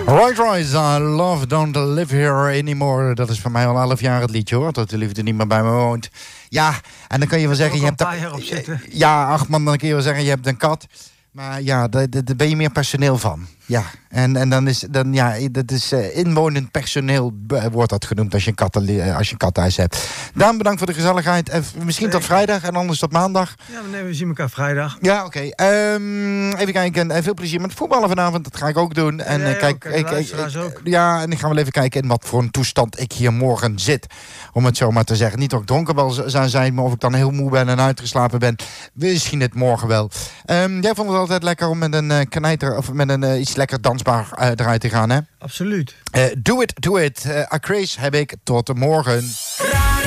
Right, I love don't live here anymore. Dat is voor mij al 11 jaar het liedje, hoor. Dat de liefde niet meer bij me woont. Ja, en dan kun je wel zeggen... je hebt een paar jaar op zitten. Ja, ach man, dan kun je wel zeggen, je hebt een kat. Maar ja, daar ben je meer personeel van. Ja, en dan is dat is inwonend personeel wordt dat genoemd als je een kathuis hebt. Daan, bedankt voor de gezelligheid. Misschien tot vrijdag en anders tot maandag. Ja, nee, we zien elkaar vrijdag. Ja, oké. Even kijken. Veel plezier met voetballen vanavond. Dat ga ik ook doen. En ja, en ik ga wel even kijken in wat voor een toestand ik hier morgen zit. Om het zo maar te zeggen. Niet dat ik dronken wel zou zijn, maar of ik dan heel moe ben en uitgeslapen ben. Misschien het morgen wel. Jij vond het altijd lekker om met een knijter of met een iets lekker dansbaar eruit te gaan, hè? Absoluut. Do it. Acraze heb ik tot morgen.